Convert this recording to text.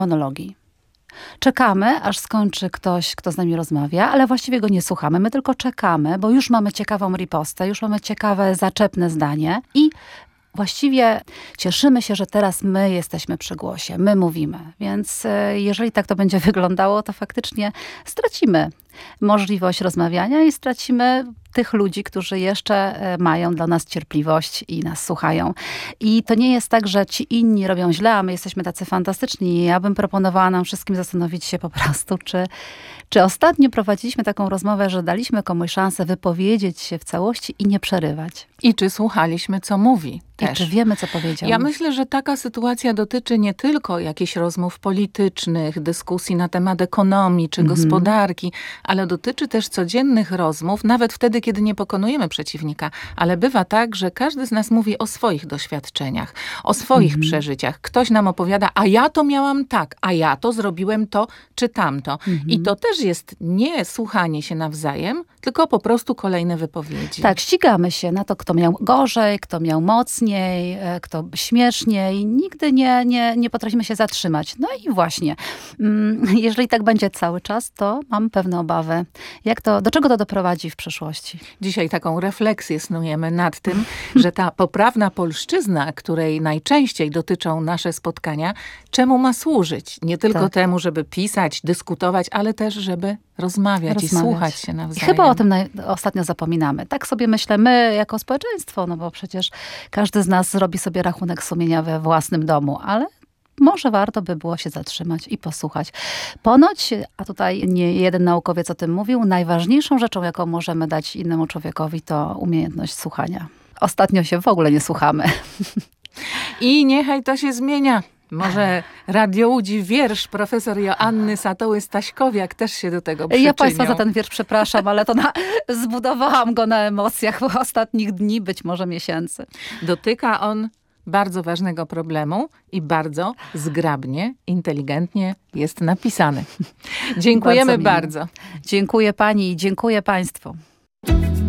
monologii. Czekamy, aż skończy ktoś, kto z nami rozmawia, ale właściwie go nie słuchamy. My tylko czekamy, bo już mamy ciekawą ripostę, już mamy ciekawe, zaczepne zdanie i właściwie cieszymy się, że teraz my jesteśmy przy głosie, my mówimy. Więc jeżeli tak to będzie wyglądało, to faktycznie stracimy możliwość rozmawiania i stracimy tych ludzi, którzy jeszcze mają dla nas cierpliwość i nas słuchają. I to nie jest tak, że ci inni robią źle, a my jesteśmy tacy fantastyczni. Ja bym proponowała nam wszystkim zastanowić się po prostu, czy ostatnio prowadziliśmy taką rozmowę, że daliśmy komuś szansę wypowiedzieć się w całości i nie przerywać. I czy słuchaliśmy, co mówi też. I czy wiemy, co powiedział. Ja myślę, że taka sytuacja dotyczy nie tylko jakichś rozmów politycznych, dyskusji na temat ekonomii czy gospodarki, ale dotyczy też codziennych rozmów, nawet wtedy, kiedy nie pokonujemy przeciwnika. Ale bywa tak, że każdy z nas mówi o swoich doświadczeniach, o swoich przeżyciach. Ktoś nam opowiada, a ja to miałam tak, a ja to zrobiłem to czy tamto. I to też jest nie słuchanie się nawzajem, tylko po prostu kolejne wypowiedzi. Tak, ścigamy się na to, kto miał gorzej, kto miał mocniej, kto śmieszniej. Nigdy nie potrafimy się zatrzymać. No i właśnie, jeżeli tak będzie cały czas, to mam pewne obawy. Do czego to doprowadzi w przyszłości? Dzisiaj taką refleksję snujemy nad tym, że ta poprawna polszczyzna, której najczęściej dotyczą nasze spotkania, czemu ma służyć? Nie tylko temu, żeby pisać, dyskutować, ale też, żeby rozmawiać i słuchać się nawzajem. I chyba o tym ostatnio zapominamy. Tak sobie myślę, my jako społeczeństwo, no bo przecież każdy z nas zrobi sobie rachunek sumienia we własnym domu, ale może warto by było się zatrzymać i posłuchać. Ponoć, a tutaj nie jeden naukowiec o tym mówił, najważniejszą rzeczą, jaką możemy dać innemu człowiekowi, to umiejętność słuchania. Ostatnio się w ogóle nie słuchamy. I niechaj to się zmienia. Może Radio Łódź wiersz profesor Joanny Satoły-Staśkowiak też się do tego przyczynią. Ja Państwa za ten wiersz przepraszam, ale to zbudowałam go na emocjach ostatnich dni, być może miesięcy. Dotyka on bardzo ważnego problemu i bardzo zgrabnie, inteligentnie jest napisany. Dziękujemy bardzo. Dziękuję Pani i dziękuję Państwu.